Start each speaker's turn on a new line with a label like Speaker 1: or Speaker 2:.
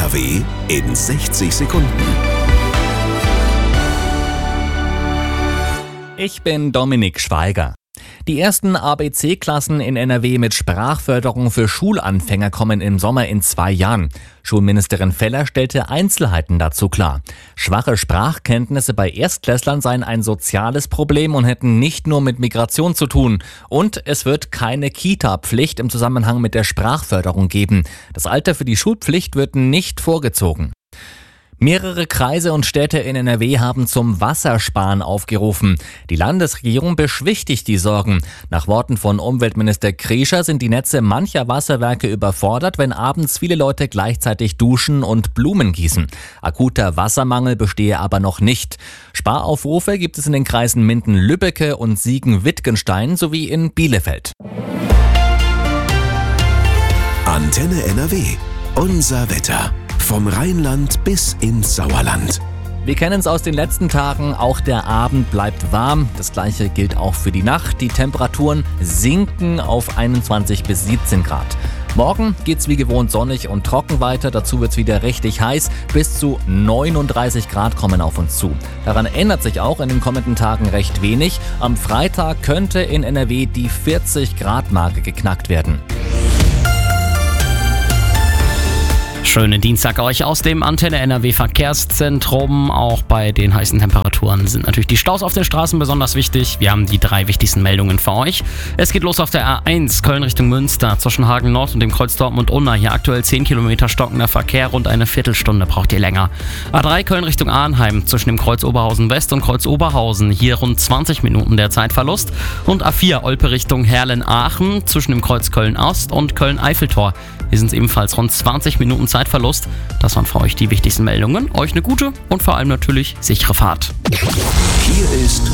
Speaker 1: NRW in 60 Sekunden.
Speaker 2: Ich bin Dominik Schweiger. Die ersten ABC-Klassen in NRW mit Sprachförderung für Schulanfänger kommen im Sommer in 2 Jahren. Schulministerin Feller stellte Einzelheiten dazu klar. Schwache Sprachkenntnisse bei Erstklässlern seien ein soziales Problem und hätten nicht nur mit Migration zu tun. Und es wird keine Kita-Pflicht im Zusammenhang mit der Sprachförderung geben. Das Alter für die Schulpflicht wird nicht vorgezogen. Mehrere Kreise und Städte in NRW haben zum Wassersparen aufgerufen. Die Landesregierung beschwichtigt die Sorgen. Nach Worten von Umweltminister Krescher sind die Netze mancher Wasserwerke überfordert, wenn abends viele Leute gleichzeitig duschen und Blumen gießen. Akuter Wassermangel bestehe aber noch nicht. Sparaufrufe gibt es in den Kreisen Minden-Lübbecke und Siegen-Wittgenstein sowie in Bielefeld.
Speaker 1: Antenne NRW. Unser Wetter. Vom Rheinland bis ins Sauerland.
Speaker 2: Wir kennen es aus den letzten Tagen, auch der Abend bleibt warm. Das gleiche gilt auch für die Nacht. Die Temperaturen sinken auf 21 bis 17 Grad. Morgen geht's wie gewohnt sonnig und trocken weiter. Dazu wird's wieder richtig heiß. Bis zu 39 Grad kommen auf uns zu. Daran ändert sich auch in den kommenden Tagen recht wenig. Am Freitag könnte in NRW die 40 Grad Marke geknackt werden.
Speaker 3: Schönen Dienstag euch aus dem Antenne NRW Verkehrszentrum. Auch bei den heißen Temperaturen sind natürlich die Staus auf den Straßen besonders wichtig. Wir haben die 3 wichtigsten Meldungen für euch. Es geht los auf der A1 Köln Richtung Münster zwischen Hagen Nord und dem Kreuz Dortmund-Unna. Hier aktuell 10 Kilometer stockender Verkehr, rund eine Viertelstunde braucht ihr länger. A3 Köln Richtung Arnheim zwischen dem Kreuz Oberhausen West und Kreuz Oberhausen. Hier rund 20 Minuten der Zeitverlust. Und A4 Olpe Richtung Herlen-Aachen zwischen dem Kreuz Köln-Ost und Köln-Eiffeltor. Hier sind es ebenfalls rund 20 Minuten Zeitverlust. Das waren für euch die wichtigsten Meldungen. Euch eine gute und vor allem natürlich sichere Fahrt.
Speaker 1: Hier ist